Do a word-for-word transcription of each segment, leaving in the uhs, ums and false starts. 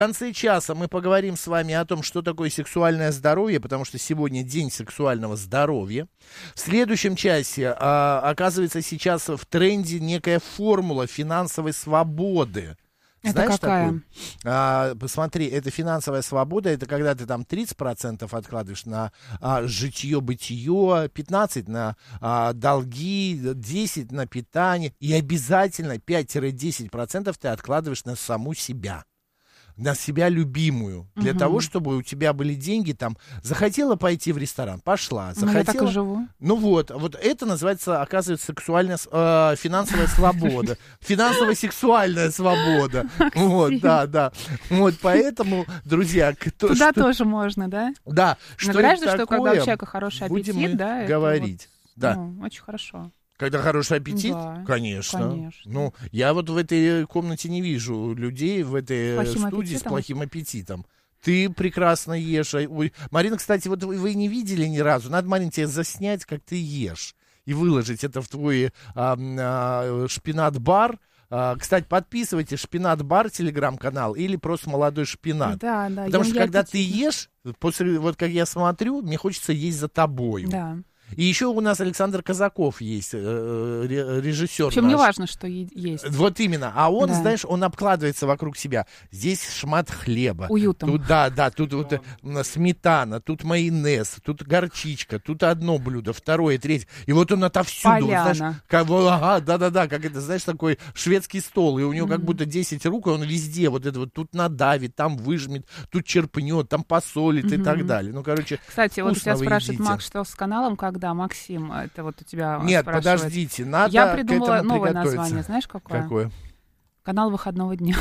В конце часа мы поговорим с вами о том, что такое сексуальное здоровье, потому что сегодня день сексуального здоровья. В следующем часе, а, оказывается, сейчас в тренде некая формула финансовой свободы. Это Знаешь какая? такую? А, посмотри, это финансовая свобода, это когда ты там тридцать процентов откладываешь на а, житье-бытие, пятнадцать процентов на а, долги, десять процентов на питание, и обязательно пять-десять процентов ты откладываешь на саму себя. На себя любимую, для Мгм. того, чтобы у тебя были деньги, там, захотела пойти в ресторан, пошла, Ну, я так и захотела... живу. Ну вот, вот это называется, оказывается, сексуальная, с- э, финансовая свобода, финансово-сексуальная свобода, вот, да, да, вот, поэтому, друзья, кто, Туда что, тоже можно, да? да, Но что говорят это же, что когда у такое, человека хороший будем аппетит, мы да, это говорить, вот, да. ну, очень хорошо. Когда хороший аппетит? Да, конечно. конечно. Ну, я вот в этой комнате не вижу людей в этой С плохим студии с аппетитом? плохим аппетитом. Ты прекрасно ешь. А, ой, Марина, кстати, вот вы, вы не видели ни разу. Надо, Марина, тебе заснять, как ты ешь. И выложить это в твой а, а, шпинат-бар. А, кстати, подписывайтесь, шпинат-бар, телеграм-канал, или просто молодой шпинат. Да, да. Потому ем что я когда ты аппетитно. ешь, после, вот как я смотрю, мне хочется есть за тобою. Да. И еще у нас Александр Казаков есть, э, ре- режиссер Причем не наш. важно, что е- есть. Вот именно. А он, Да. знаешь, он обкладывается вокруг себя. Здесь шмат хлеба. Уютом. Тут, да, да, тут вот э, сметана, тут майонез, тут горчичка, тут одно блюдо, второе, третье. И вот он отовсюду. Вот, знаешь, Поляна. как, вот, ага, да-да-да, как это, знаешь, такой шведский стол. И у него как Мгм. будто десять рук, и он везде вот это вот тут надавит, там выжмет, тут черпнет, там посолит и Мгм. так далее. Ну, короче, Кстати, вот у тебя вкусно вы спрашивает едите. Макс, что с каналом, когда? Максим, это вот у тебя Нет, спрашивает. подождите, надо Я к придумала этому новое приготовиться. название, знаешь, какое? Какое? Канал выходного дня.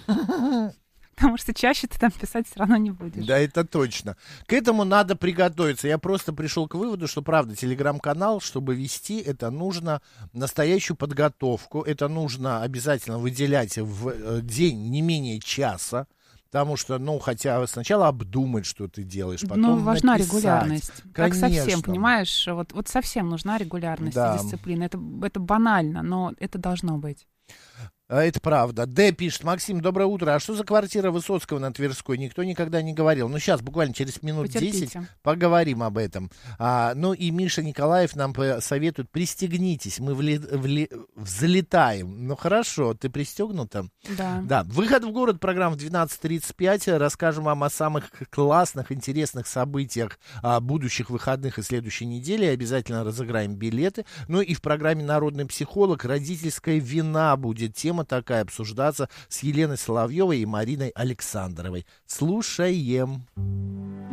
Потому что чаще ты там писать все равно не будешь. Да, это точно. К этому надо приготовиться. Я просто пришел к выводу, что, правда, телеграм-канал, чтобы вести, это нужно настоящую подготовку. Это нужно обязательно выделять в э, день не менее часа. Потому что, ну, хотя сначала обдумать, что ты делаешь, потом Ну, важна написать. регулярность. Как совсем, Конечно. понимаешь? Вот, вот совсем нужна регулярность Да. и дисциплина. Это, это банально, но это должно быть. А, это правда. Д пишет: Максим, доброе утро. А что за квартира Высоцкого на Тверской? Никто никогда не говорил. Ну, сейчас, буквально через минут Потерпите. десять поговорим об этом. А, ну, и Миша Николаев нам по- советует: пристегнитесь, мы вли- вли- взлетаем. Ну, хорошо, ты пристегнута? Да. Да. Выход в город, программа в двенадцать тридцать пять. Расскажем вам о самых классных, интересных событиях а, будущих выходных и следующей недели. Обязательно разыграем билеты. Ну, и в программе «Народный психолог» родительская вина будет тема такая обсуждаться с Еленой Соловьевой и Мариной Александровой. Слушаем.